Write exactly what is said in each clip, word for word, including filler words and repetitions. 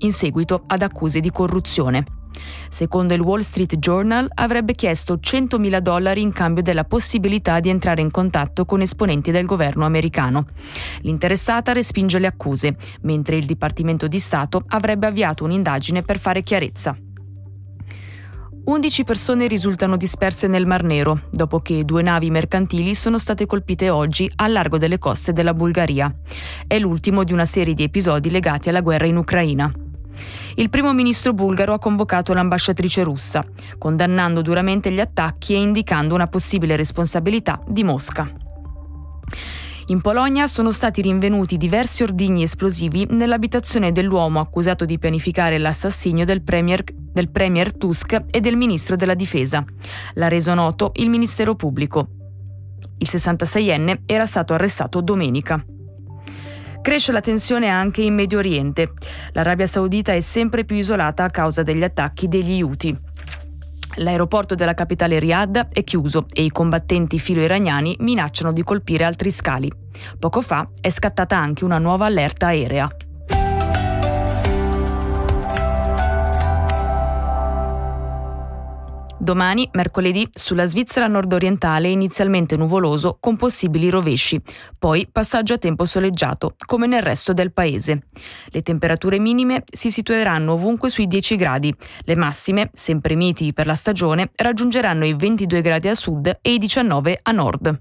in seguito ad accuse di corruzione. Secondo il Wall Street Journal, avrebbe chiesto centomila dollari in cambio della possibilità di entrare in contatto con esponenti del governo americano. L'interessata respinge le accuse, mentre il Dipartimento di Stato avrebbe avviato un'indagine per fare chiarezza. undici persone risultano disperse nel Mar Nero, dopo che due navi mercantili sono state colpite oggi al largo delle coste della Bulgaria. È l'ultimo di una serie di episodi legati alla guerra in Ucraina. Il primo ministro bulgaro ha convocato l'ambasciatrice russa, condannando duramente gli attacchi e indicando una possibile responsabilità di Mosca. In Polonia sono stati rinvenuti diversi ordigni esplosivi nell'abitazione dell'uomo accusato di pianificare l'assassinio del premier, del premier Tusk e del ministro della difesa. L'ha reso noto il Ministero Pubblico. Il sessantaseienne era stato arrestato domenica. Cresce la tensione anche in Medio Oriente. L'Arabia Saudita è sempre più isolata a causa degli attacchi degli Houthi. L'aeroporto della capitale Riyadh è chiuso e i combattenti filo-iraniani minacciano di colpire altri scali. Poco fa è scattata anche una nuova allerta aerea. Domani, mercoledì, sulla Svizzera nord-orientale inizialmente nuvoloso con possibili rovesci, poi passaggio a tempo soleggiato, come nel resto del paese. Le temperature minime si situeranno ovunque sui dieci gradi, le massime, sempre miti per la stagione, raggiungeranno i ventidue gradi a sud e i diciannove a nord.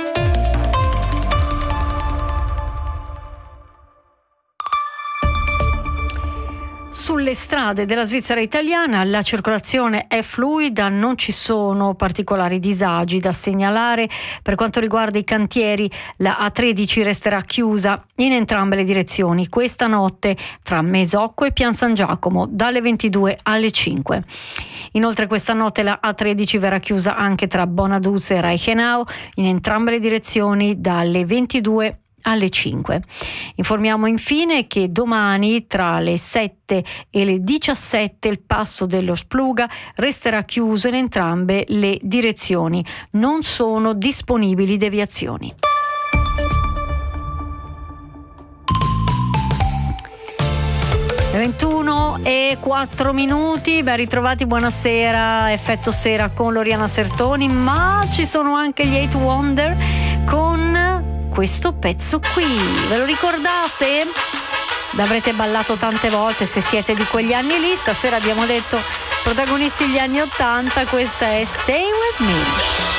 Sulle strade della Svizzera italiana la circolazione è fluida, non ci sono particolari disagi da segnalare. Per quanto riguarda i cantieri, la A tredici resterà chiusa in entrambe le direzioni questa notte tra Mesocco e Pian San Giacomo dalle ventidue alle cinque. Inoltre questa notte la A tredici verrà chiusa anche tra Bonaduz e Reichenau in entrambe le direzioni dalle ventidue alle cinque. Informiamo infine che domani tra le sette e le diciassette il passo dello Spluga resterà chiuso in entrambe le direzioni. Non sono disponibili deviazioni. ventuno e quattro minuti, ben ritrovati, buonasera, Effetto Sera con Loriana Sertoni, ma ci sono anche gli Eight Wonder con questo pezzo qui, ve lo ricordate? L'avrete ballato tante volte se siete di quegli anni lì. Stasera abbiamo detto protagonisti degli anni ottanta, questa è Stay With Me.